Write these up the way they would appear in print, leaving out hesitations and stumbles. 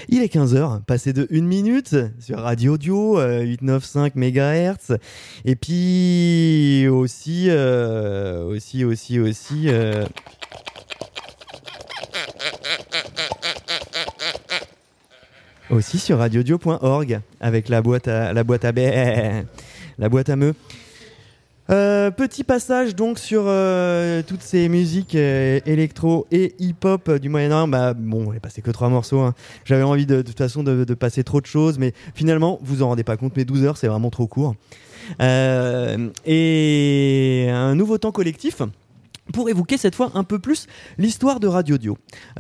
Il est 15h, passé de 1 minute sur Radio Audio, 895 MHz. Et puis aussi sur radioaudio.org avec la boîte à meux. Petit passage donc sur toutes ces musiques électro et hip-hop du Moyen-Orient. On n'est passé que 3 morceaux. Hein. J'avais envie de toute façon de passer trop de choses, mais finalement, vous en rendez pas compte, mais 12 heures, c'est vraiment trop court. Et un nouveau temps collectif pour évoquer cette fois un peu plus l'histoire de Radio Dio,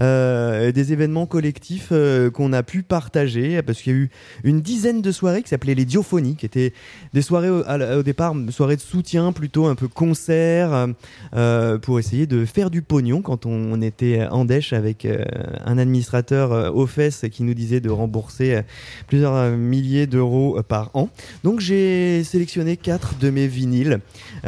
des événements collectifs qu'on a pu partager, parce qu'il y a eu une dizaine de soirées qui s'appelaient les Diophonies, qui étaient des soirées au départ, soirées de soutien, plutôt un peu concert, pour essayer de faire du pognon quand on était en dèche avec un administrateur aux fesses qui nous disait de rembourser plusieurs milliers d'euros par an. Donc j'ai sélectionné 4 de mes vinyles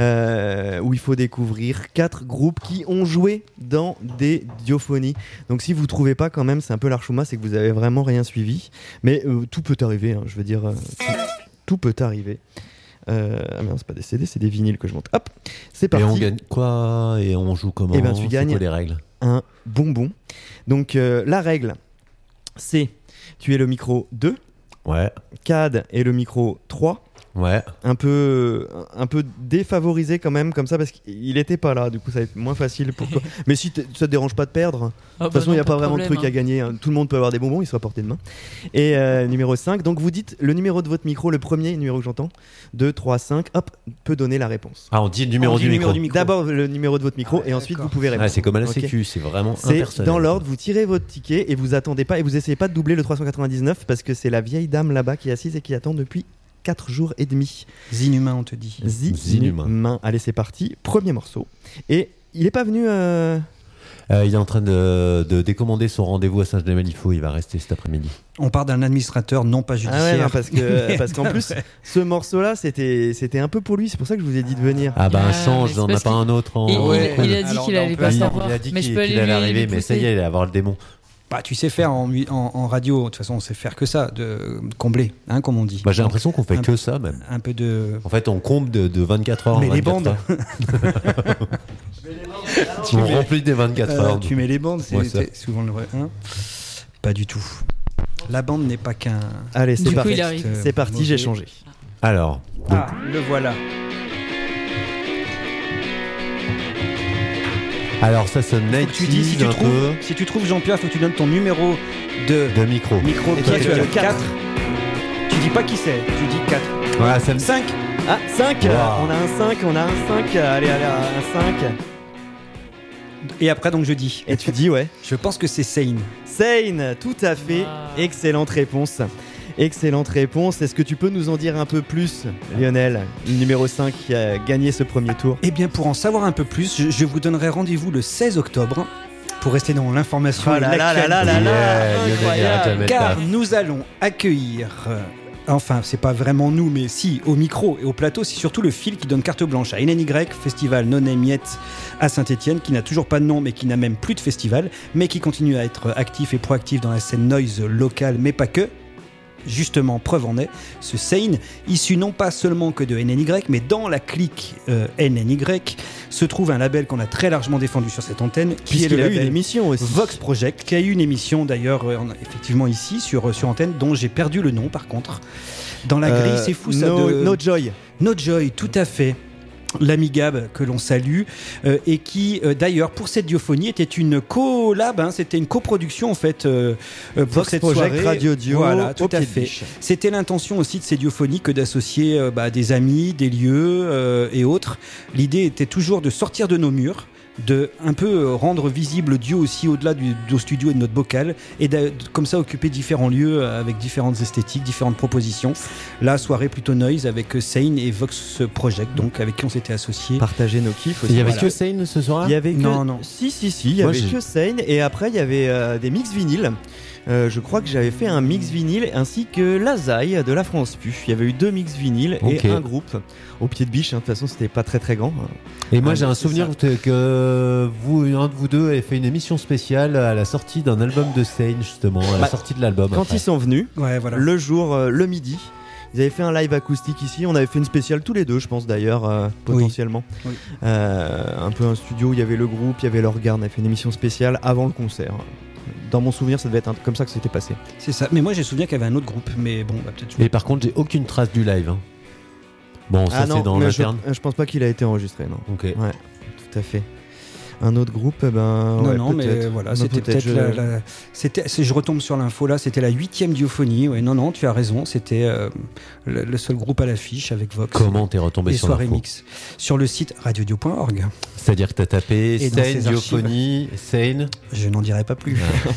où il faut découvrir 4 groupes qui ont joué dans des Diophonies. Donc si vous trouvez pas, quand même, c'est un peu l'archouma, c'est que vous avez vraiment rien suivi. Mais tout peut arriver, hein, je veux dire, tout peut arriver. Ah mais non, c'est pas des CD, c'est des vinyles que je monte. Hop, c'est parti. Et on gagne quoi et on joue comment? Eh ben, tu gagnes c'est quoi les règles? Un bonbon. Donc la règle, c'est tu es le micro 2. Ouais. Cad est le micro 3. Ouais. Un peu défavorisé quand même, comme ça, parce qu'il était pas là, du coup ça va être moins facile pour toi. Mais si ça te dérange pas de perdre, de toute façon il n'y a pas vraiment de truc à gagner, hein. Tout le monde peut avoir des bonbons, ils sont à portée de main. Et numéro 5, donc vous dites le numéro de votre micro, le premier numéro que j'entends, 2, 3, 5, hop, peut donner la réponse. Ah, on dit le numéro du micro. D'abord le numéro de votre micro, et ensuite vous pouvez répondre. Ah, c'est comme à la Sécu, c'est vraiment impersonnel. Dans l'ordre, vous tirez votre ticket et vous attendez pas, et vous essayez pas de doubler le 399, parce que c'est la vieille dame là-bas qui est assise et qui attend depuis 4 jours et demi. Zinhumain, on te dit. Zinhumain. Allez, c'est parti. Premier morceau. Et il est pas venu... il est en train de décommander son rendez-vous à Saint-Genès-Malifaux. Il va rester cet après-midi. On part d'un administrateur non pas judiciaire. Ah ouais, non, parce qu'en plus, ce morceau-là, c'était un peu pour lui. C'est pour ça que je vous ai dit de venir. Ah bah un change, on n'a pas un autre. Il a dit qu'il allait pas savoir. Il a dit qu'il allait arriver, mais ça y est, il allait avoir le démon. Bah, tu sais faire en radio, de toute façon, on sait faire que ça, de combler, hein, comme on dit. Bah, j'ai l'impression qu'on fait que ça, même. Un peu de. En fait, on comble de 24 heures. Mais les bandes. On remplit des 24 heures. Tu mets les bandes, c'est souvent le vrai. Hein, pas du tout. La bande n'est pas qu'un. Allez, c'est parti. C'est parti, j'ai changé. Alors. Ah, le voilà. Alors ça sonne native si tu trouves Jean-Pierre, faut que tu donnes ton numéro de micro. Et toi tu as le 4. Tu dis pas qui c'est, tu dis 4. Voilà, c'est le 5. Ah, 5. Wow. On a un 5. Allez, un 5. Et après donc je dis. Et tu dis ouais. Je pense que c'est Sane. Sane, tout à fait. Excellente réponse. Est-ce que tu peux nous en dire un peu plus, Lionel, le numéro 5 qui a gagné ce premier tour? Eh bien, pour en savoir un peu plus, je vous donnerai rendez-vous le 16 octobre pour rester dans l'information et l'actualité. Car nous allons accueillir... Enfin, c'est pas vraiment nous, mais si, au micro et au plateau, c'est surtout le fil qui donne carte blanche à NNY, festival No Name Yet à Saint-Etienne, qui n'a toujours pas de nom, mais qui n'a même plus de festival, mais qui continue à être actif et proactif dans la scène noise locale, mais pas que. Justement, preuve en est, ce Sane, issu non pas seulement que de NNY, mais dans la clique NNY, se trouve un label qu'on a très largement défendu sur cette antenne, qui est le label une émission aussi. Vox Project, qui a eu une émission d'ailleurs, effectivement ici, sur antenne, dont j'ai perdu le nom par contre. Dans la grille, c'est fou ça. No Joy. No Joy, tout à fait. L'ami Gab que l'on salue et qui d'ailleurs pour cette Diophonie était une collab, hein, c'était une coproduction en fait pour Vox cette Project soirée. Radio Dio, voilà, tout à fait. C'était l'intention aussi de ces Diophonies que d'associer des amis, des lieux et autres. L'idée était toujours de sortir de nos murs, de un peu rendre visible Dieu aussi au-delà de nos studios et de notre bocal, et comme ça occuper différents lieux avec différentes esthétiques, différentes propositions. La soirée plutôt noise avec Sane et Vox Project, donc avec qui on s'était associés. Partager nos kiffs aussi. Il y avait que Sane ce soir-là? Il y avait que... Non. Si, il y avait que Sane, et après il y avait des mix vinyles. je crois que j'avais fait un mix vinyle ainsi que Lazaï de la France Pu. Il y avait eu 2 mix vinyles et un groupe au pied de biche. De toute façon, c'était pas très très grand. Et moi, j'ai un souvenir que un de vous deux avez fait une émission spéciale à la sortie d'un album de Stain, justement, à la sortie de l'album. Quand ils sont venus, voilà. le jour, le midi, ils avaient fait un live acoustique ici. On avait fait une spéciale tous les deux, je pense d'ailleurs, potentiellement. Oui. Un peu un studio où il y avait le groupe, il y avait l'organe. On avait fait une émission spéciale avant le concert. Dans mon souvenir, ça devait être comme ça que c'était passé. C'est ça. Mais moi, j'ai souvenir qu'il y avait un autre groupe. Mais bon, peut-être. Et par contre, j'ai aucune trace du live. Hein. Bon, ça c'est dans l'interne. Je pense pas qu'il a été enregistré, non. Ok. Ouais, tout à fait. Un autre groupe, non, mais voilà, c'était peut-être je retombe sur l'info là, c'était la 8e Diophonie. Ouais, non, tu as raison, c'était le seul groupe à l'affiche avec Vox. Comment t'es retombé sur l'info ? Les soirées mix sur le site radiodio.org. C'est-à-dire que t'as tapé Stain, Diophonie, Stain. Je n'en dirai pas plus.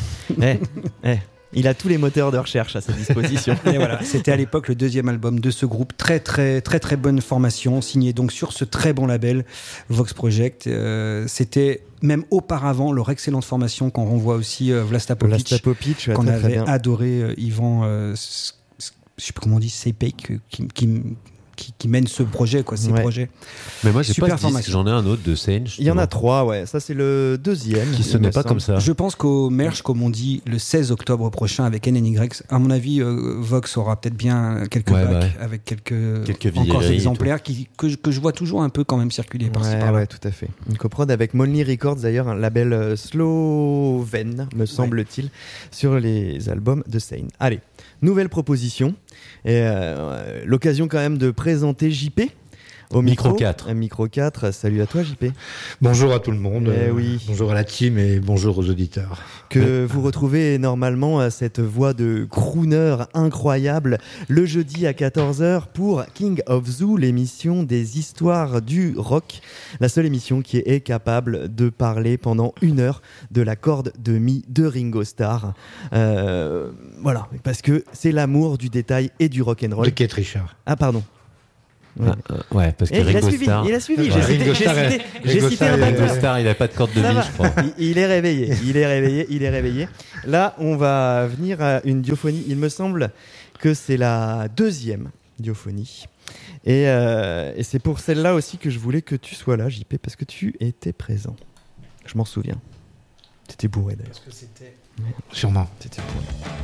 Il a tous les moteurs de recherche à sa disposition. Et voilà, c'était à l'époque le 2e album de ce groupe. Très très très très bonne formation, signé donc sur ce très bon label Vox Project. C'était même auparavant leur excellente formation qu'on renvoie aussi Vlasta Popic, qu'on avait adoré. Yvan, je sais plus comment on dit, Sepek, qui mène ce projet, quoi, ces projets. Mais moi, j'ai pas ce disque, j'en ai un autre de Stain. Il y en a 3, ouais. Ça, c'est le 2e. Qui sonnait pas comme ça. Je pense qu'au merge, comme on dit, le 16 octobre prochain avec NNY, à mon avis, Vox aura peut-être bien quelques bacs avec quelques encore exemplaires que je vois toujours un peu quand même circuler par-ci par-là. Ouais, tout à fait. Une coprod avec Molny Records, d'ailleurs, un label slovène, me semble-t-il, sur les albums de Stain. Allez, nouvelle proposition. Et l'occasion quand même de présenter JP au Micro 4. Micro 4, salut à toi JP. Bonjour à tout le monde, oui. Bonjour à la team et bonjour aux auditeurs. Que vous retrouvez normalement cette voix de crooner incroyable le jeudi à 14h pour King of Zoo, l'émission des histoires du rock. La seule émission qui est capable de parler pendant 1 heure de la corde de mi de Ringo Starr. Voilà, parce que c'est l'amour du détail et du rock'n'roll. De Keith Richards. Ah pardon. Ouais, parce que Ringo Starr. Il a suivi. J'ai cité un bateau. Ringo Starr, il n'a pas de corde de vie, je crois. Il est réveillé. Là, on va venir à une diophonie. Il me semble que c'est la 2e diophonie. Et c'est pour celle-là aussi que je voulais que tu sois là, JP, parce que tu étais présent. Je m'en souviens. T'étais bourré d'ailleurs. Sûrement. T'étais bourré.